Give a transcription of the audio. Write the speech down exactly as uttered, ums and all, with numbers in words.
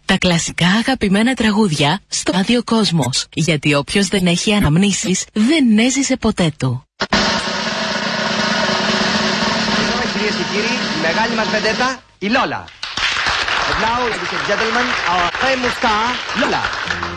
Τα κλασικά αγαπημένα τραγούδια στο Ράδιο Κόσμος. Γιατί όποιος δεν έχει αναμνήσεις δεν έζησε ποτέ του. Κυρίες και κύριοι, η μεγάλη μας βεντέτα, η Λόλα. And now, ladies and gentlemen, our famous star, Lola.